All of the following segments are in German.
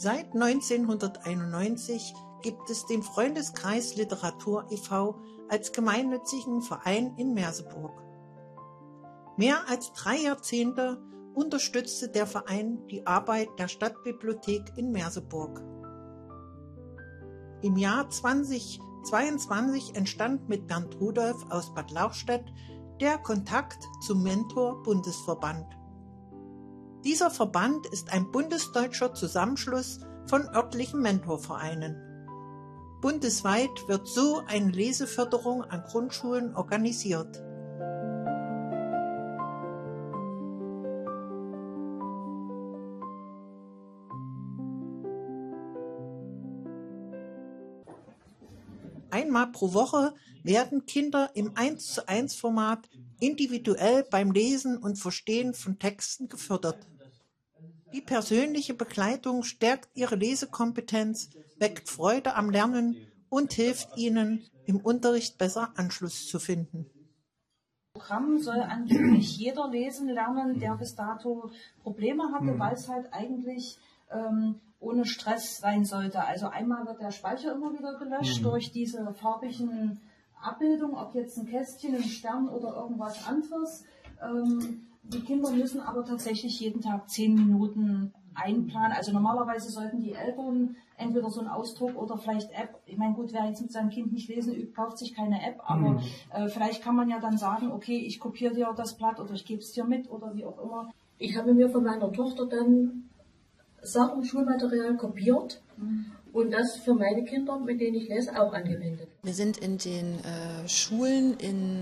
Seit 1991 gibt es den Freundeskreis Literatur e.V. als gemeinnützigen Verein in Merseburg. Mehr als 3 Jahrzehnte unterstützte der Verein die Arbeit der Stadtbibliothek in Merseburg. Im Jahr 2022 entstand mit Bernd Rudolph aus Bad Lauchstädt der Kontakt zum Mentor-Bundesverband. Dieser Verband ist ein bundesdeutscher Zusammenschluss von örtlichen Mentorvereinen. Bundesweit wird so eine Leseförderung an Grundschulen organisiert. Einmal pro Woche werden Kinder im 1:1-Format individuell beim Lesen und Verstehen von Texten gefördert. Die persönliche Begleitung stärkt ihre Lesekompetenz, weckt Freude am Lernen und hilft ihnen, im Unterricht besser Anschluss zu finden. Das Programm soll angeblich jeder lesen lernen, der bis dato Probleme hatte, weil es halt eigentlich ohne Stress sein sollte. Also einmal wird der Speicher immer wieder gelöscht durch diese farbigen Abbildungen, ob jetzt ein Kästchen, ein Stern oder irgendwas anderes. Die Kinder müssen aber tatsächlich jeden Tag 10 Minuten einplanen. Also normalerweise sollten die Eltern entweder so einen Ausdruck oder vielleicht App. Ich meine, gut, wer jetzt mit seinem Kind nicht lesen übt, kauft sich keine App, aber vielleicht kann man ja dann sagen, okay, ich kopiere dir das Blatt oder ich gebe es dir mit oder wie auch immer. Ich habe mir von meiner Tochter dann Sachen, Schulmaterial kopiert und das für meine Kinder, mit denen ich lese, auch angewendet. Wir sind in den Schulen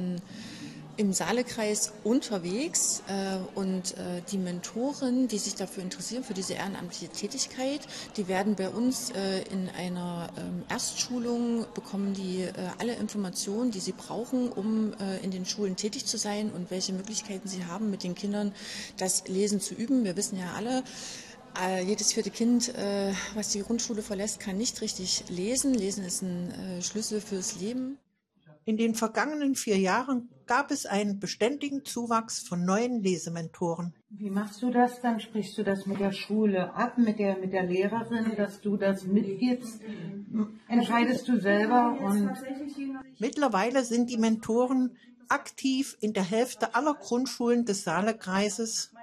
im Saalekreis unterwegs und die Mentoren, die sich dafür interessieren, für diese ehrenamtliche Tätigkeit, die werden bei uns in einer Erstschulung, bekommen die alle Informationen, die sie brauchen, um in den Schulen tätig zu sein und welche Möglichkeiten sie haben, mit den Kindern das Lesen zu üben. Wir wissen ja alle, jedes 4. Kind, was die Grundschule verlässt, kann nicht richtig lesen. Lesen ist ein Schlüssel fürs Leben. In den vergangenen 4 Jahren gab es einen beständigen Zuwachs von neuen Lesementoren. Wie machst du das dann? Sprichst du das mit der Schule ab, mit der Lehrerin, dass du das mitgibst? Entscheidest du selber? Und Mittlerweile sind die Mentoren aktiv in der Hälfte aller Grundschulen des Saalekreises